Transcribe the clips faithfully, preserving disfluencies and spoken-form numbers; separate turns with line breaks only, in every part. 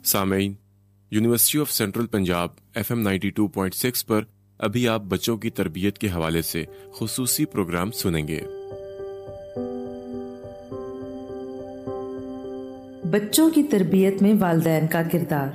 سامعین، university of central Punjab F M ninety two point six پر ابھی آپ بچوں کی تربیت کے حوالے سے خصوصی پروگرام سنیں گے۔
بچوں کی تربیت میں والدین کا کردار۔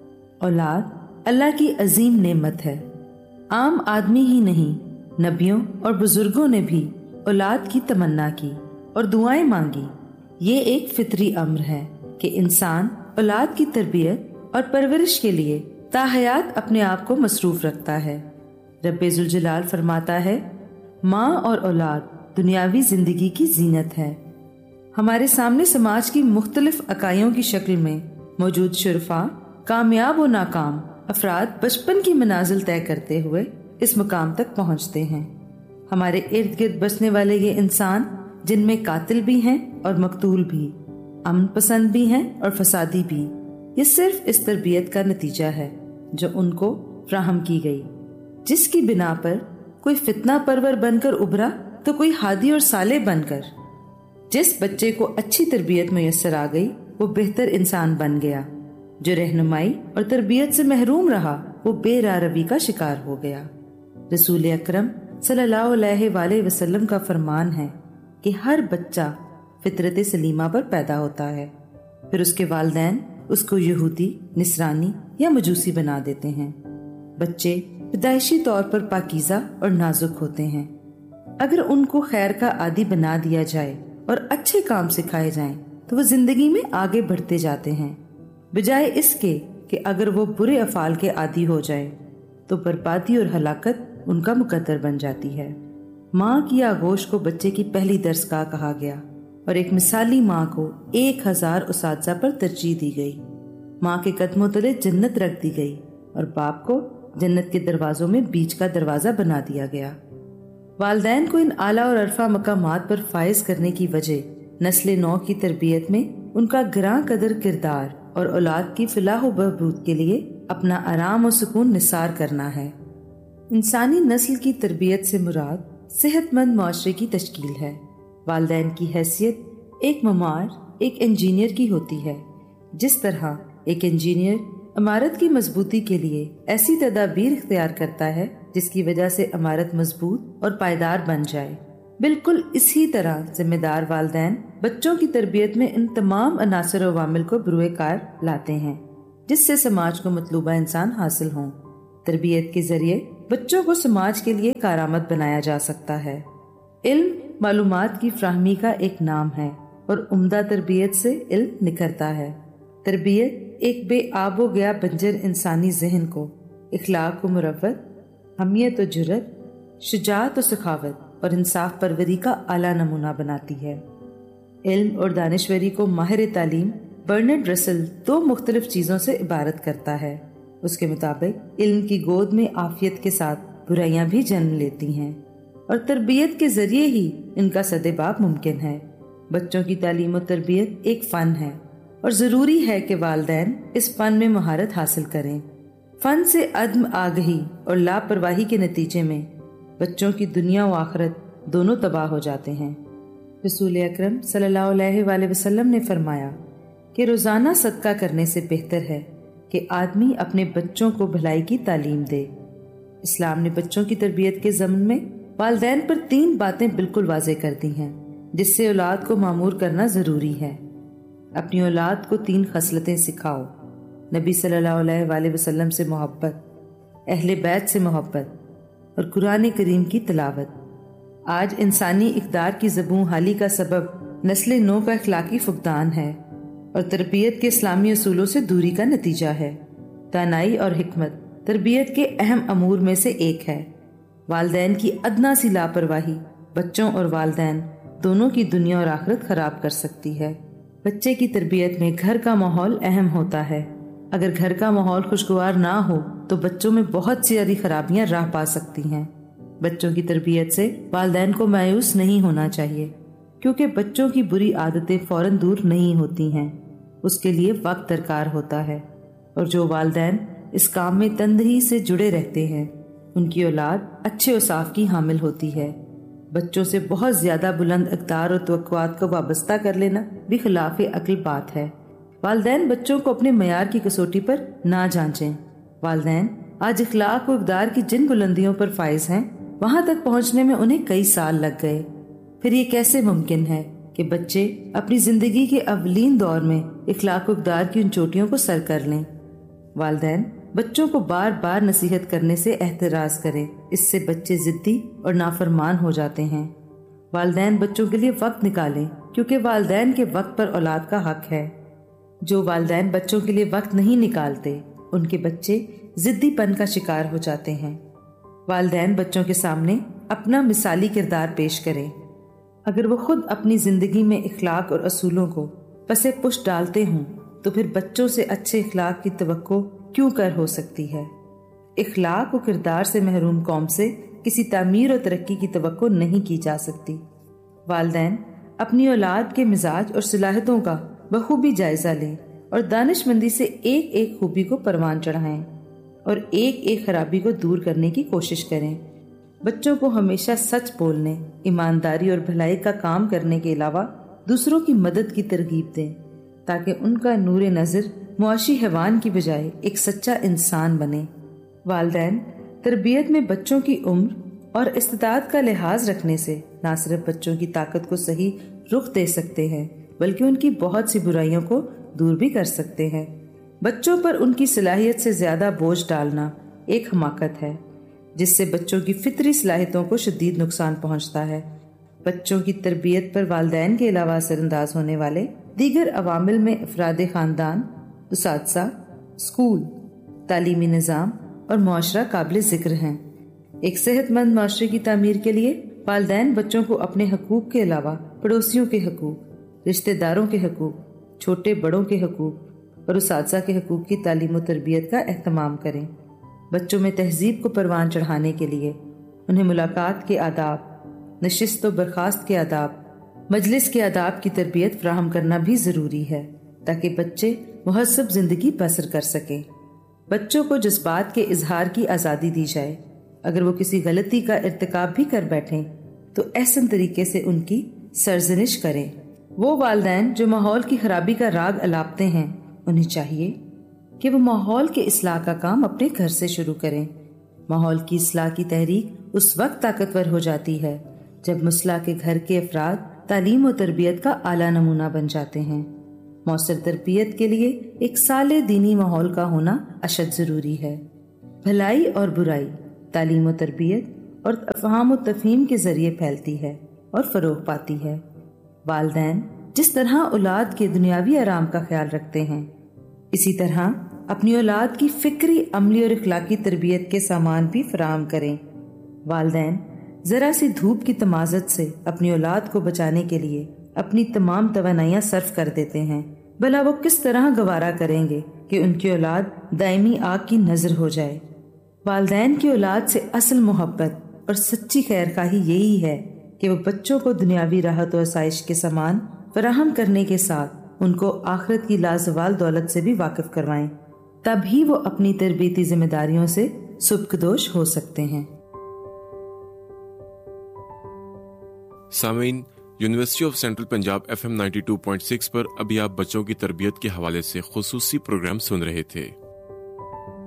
اولاد اللہ کی عظیم نعمت ہے۔ عام آدمی ہی نہیں، نبیوں اور بزرگوں نے بھی اولاد کی تمنا کی اور دعائیں مانگی۔ یہ ایک فطری امر ہے کہ انسان اولاد کی تربیت اور پرورش کے لیے تاحیات اپنے آپ کو مصروف رکھتا ہے۔ رب ذوالجلال فرماتا ہے، ماں اور اولاد دنیاوی زندگی کی زینت ہے۔ ہمارے سامنے سماج کی مختلف اکائیوں کی شکل میں موجود شرفاء، کامیاب و ناکام افراد بچپن کی منازل طے کرتے ہوئے اس مقام تک پہنچتے ہیں۔ ہمارے ارد گرد بسنے والے یہ انسان، جن میں قاتل بھی ہیں اور مقتول بھی، امن پسند بھی ہیں اور فسادی بھی، یہ صرف اس تربیت کا نتیجہ ہے جو ان کو فراہم کی گئی، جس کی بنا پر کوئی فتنہ پرور بن کر ابھرا تو کوئی ہادی اور صالح بن کر۔ جس بچے کو اچھی تربیت میسر آ گئی وہ بہتر انسان بن گیا، جو رہنمائی اور تربیت سے محروم رہا وہ بے راہ روی کا شکار ہو گیا۔ رسول اکرم صلی اللہ علیہ وآلہ وسلم کا فرمان ہے کہ ہر بچہ فطرت سلیمہ پر پیدا ہوتا ہے، پھر اس کے والدین اس کو یہودی، نصرانی یا مجوسی بنا دیتے ہیں۔ بچے پیدائشی طور پر پاکیزہ اور نازک ہوتے ہیں۔ اگر ان کو خیر کا عادی بنا دیا جائے اور اچھے کام سکھائے جائیں تو وہ زندگی میں آگے بڑھتے جاتے ہیں، بجائے اس کے کہ اگر وہ برے افعال کے عادی ہو جائیں تو بربادی اور ہلاکت ان کا مقدر بن جاتی ہے۔ ماں کی آغوش کو بچے کی پہلی درسگاہ کہا گیا اور ایک مثالی ماں کو ایک ہزار اساتذہ پر ترجیح دی گئی۔ ماں کے قدموں تلے جنت رکھ دی گئی اور باپ کو جنت کے دروازوں میں بیچ کا دروازہ بنا دیا گیا۔ والدین کو ان اعلیٰ اور عرفہ مقامات پر فائز کرنے کی وجہ نسل نو کی تربیت میں ان کا گراں قدر کردار اور اولاد کی فلاح و بہبود کے لیے اپنا آرام و سکون نثار کرنا ہے۔ انسانی نسل کی تربیت سے مراد صحت مند معاشرے کی تشکیل ہے۔ والدین کی حیثیت ایک معمار، ایک انجینئر کی ہوتی ہے۔ جس طرح ایک انجینئر عمارت کی مضبوطی کے لیے ایسی تدابیر اختیار کرتا ہے جس کی وجہ سے عمارت مضبوط اور پائیدار بن جائے، بالکل اسی طرح ذمہ دار والدین بچوں کی تربیت میں ان تمام عناصر و عوامل کو بروئے کار لاتے ہیں جس سے سماج کو مطلوبہ انسان حاصل ہوں۔ تربیت کے ذریعے بچوں کو سماج کے لیے کارآمد بنایا جا سکتا ہے۔ علم معلومات کی فراہمی کا ایک نام ہے اور عمدہ تربیت سے علم نکھرتا ہے۔ تربیت ایک بے آب و گیا بنجر انسانی ذہن کو اخلاق و مروت، حمیت و جرت، شجاعت و سخاوت اور انصاف پروری کا اعلیٰ نمونہ بناتی ہے۔ علم اور دانشوری کو ماہر تعلیم برنارڈ رسل دو مختلف چیزوں سے عبارت کرتا ہے۔ اس کے مطابق علم کی گود میں عافیت کے ساتھ برائیاں بھی جنم لیتی ہیں اور تربیت کے ذریعے ہی ان کا سدباب ممکن ہے۔ بچوں کی تعلیم و تربیت ایک فن ہے اور ضروری ہے کہ والدین اس فن میں مہارت حاصل کریں۔ فن سے عدم آگہی اور لاپرواہی کے نتیجے میں بچوں کی دنیا و آخرت دونوں تباہ ہو جاتے ہیں۔ رسول اکرم صلی اللہ علیہ وآلہ وسلم نے فرمایا کہ روزانہ صدقہ کرنے سے بہتر ہے کہ آدمی اپنے بچوں کو بھلائی کی تعلیم دے۔ اسلام نے بچوں کی تربیت کے ضمن میں والدین پر تین باتیں بالکل واضح کر دی ہیں جس سے اولاد کو معمور کرنا ضروری ہے۔ اپنی اولاد کو تین خصلتیں سکھاؤ: نبی صلی اللہ علیہ وآلہ وسلم سے محبت، اہل بیت سے محبت اور قرآن کریم کی تلاوت۔ آج انسانی اقدار کی زبوں حالی کا سبب نسل نو کا اخلاقی فقدان ہے اور تربیت کے اسلامی اصولوں سے دوری کا نتیجہ ہے۔ دانائی اور حکمت تربیت کے اہم امور میں سے ایک ہے۔ والدین کی ادنا سی لاپرواہی بچوں اور والدین دونوں کی دنیا اور آخرت خراب کر سکتی ہے۔ بچے کی تربیت میں گھر کا ماحول اہم ہوتا ہے۔ اگر گھر کا ماحول خوشگوار نہ ہو تو بچوں میں بہت سی خرابیاں راہ پا سکتی ہیں۔ بچوں کی تربیت سے والدین کو مایوس نہیں ہونا چاہیے، کیونکہ بچوں کی بری عادتیں فوراً دور نہیں ہوتی ہیں، اس کے لیے وقت درکار ہوتا ہے، اور جو والدین اس کام میں تندہی سے جڑے رہتے ہیں ان کی اولاد اچھے اوصاف کی حامل ہوتی ہے۔ بچوں سے بہت زیادہ بلند اقدار اور توقعات کو وابستہ کر لینا بھی خلاف عقل بات ہے۔ والدین بچوں کو اپنے معیار کی کسوٹی پر نہ جانچیں۔ والدین آج اخلاق و اقدار کی جن بلندیوں پر فائز ہیں، وہاں تک پہنچنے میں انہیں کئی سال لگ گئے۔ پھر یہ کیسے ممکن ہے کہ بچے اپنی زندگی کے اولین دور میں اخلاق و اقدار کی ان چوٹیوں کو سر کر لیں؟ والدین بچوں کو بار بار نصیحت کرنے سے احتراز کریں، اس سے بچے ضدی اور نافرمان ہو جاتے ہیں۔ والدین بچوں کے لیے وقت نکالیں، کیونکہ والدین کے وقت پر اولاد کا حق ہے۔ جو والدین بچوں کے لیے وقت نہیں نکالتے، ان کے بچے ضدی پن کا شکار ہو جاتے ہیں۔ والدین بچوں کے سامنے اپنا مثالی کردار پیش کریں۔ اگر وہ خود اپنی زندگی میں اخلاق اور اصولوں کو پسے پشت ڈالتے ہوں تو پھر بچوں سے اچھے اخلاق کی توقع کیوں کر ہو سکتی ہے؟ اخلاق و کردار سے محروم قوم سے کسی تعمیر اور ترقی کی توقع نہیں کی جا سکتی۔ والدین اپنی اولاد کے مزاج اور صلاحیتوں کا بخوبی جائزہ لیں اور دانش مندی سے ایک ایک خوبی کو پروان چڑھائیں اور ایک ایک خرابی کو دور کرنے کی کوشش کریں۔ بچوں کو ہمیشہ سچ بولنے، ایمانداری اور بھلائی کا کام کرنے کے علاوہ دوسروں کی مدد کی ترغیب دیں، تاکہ ان کا نور نظر معاشی حیوان کی بجائے ایک سچا انسان بنے۔ والدین تربیت میں بچوں کی عمر اور استطاعت کا لحاظ رکھنے سے نہ صرف بچوں کی طاقت کو صحیح رخ دے سکتے ہیں، بلکہ ان کی بہت سی برائیوں کو دور بھی کر سکتے ہیں۔ بچوں پر ان کی صلاحیت سے زیادہ بوجھ ڈالنا ایک حماقت ہے، جس سے بچوں کی فطری صلاحیتوں کو شدید نقصان پہنچتا ہے۔ بچوں کی تربیت پر والدین کے علاوہ اثر انداز ہونے والے دیگر عوامل میں افراد خاندان، اساتذہ، اسکول، تعلیمی نظام اور معاشرہ قابل ذکر ہیں۔ ایک صحت مند معاشرے کی تعمیر کے لیے والدین بچوں کو اپنے حقوق کے علاوہ پڑوسیوں کے حقوق، رشتہ داروں کے حقوق، چھوٹے بڑوں کے حقوق اور اساتذہ کے حقوق کی تعلیم و تربیت کا اہتمام کریں۔ بچوں میں تہذیب کو پروان چڑھانے کے لیے انہیں ملاقات کے آداب، نشست و برخاست کے آداب، مجلس کے آداب کی تربیت فراہم کرنا بھی ضروری ہے، تاکہ بچے مہذب زندگی بسر کر سکیں۔ بچوں کو جذبات کے اظہار کی آزادی دی جائے۔ اگر وہ کسی غلطی کا ارتکاب بھی کر بیٹھیں تو احسن طریقے سے ان کی سرزنش کریں۔ وہ والدین جو ماحول کی خرابی کا راگ الاپتے ہیں، انہیں چاہیے کہ وہ ماحول کے اصلاح کا کام اپنے گھر سے شروع کریں۔ ماحول کی اصلاح کی تحریک اس وقت طاقتور ہو جاتی ہے جب مسلح کے گھر کے افراد تعلیم و تربیت کا اعلیٰ نمونہ بن جاتے ہیں۔ مؤثر تربیت کے لیے ایک صالح دینی ماحول کا ہونا اشد ضروری ہے۔ بھلائی اور برائی تعلیم و تربیت اور افہام و تفہیم کے ذریعے پھیلتی ہے اور فروغ پاتی ہے۔ والدین جس طرح اولاد کے دنیاوی آرام کا خیال رکھتے ہیں، اسی طرح اپنی اولاد کی فکری، عملی اور اخلاقی تربیت کے سامان بھی فراہم کریں۔ والدین ذرا سی دھوپ کی تمازت سے اپنی اولاد کو بچانے کے لیے اپنی تمام توانائیاں صرف کر دیتے ہیں، بھلا وہ کس طرح گوارا کریں گے کہ ان کی اولاد دائمی آگ کی نظر ہو جائے۔ والدین کی اولاد سے اصل محبت اور سچی خیر خواہی یہی ہے کہ وہ بچوں کو دنیاوی راحت و آسائش کے سامان فراہم کرنے کے ساتھ ان کو آخرت کی لازوال دولت سے بھی واقف کروائیں، تب ہی وہ اپنی تربیتی ذمہ داریوں سے سبکدوش ہو سکتے ہیں۔
سامعین، university of central Punjab F M ninety two point six پر ابھی آپ بچوں کی تربیت کے حوالے سے خصوصی پروگرام سن رہے تھے۔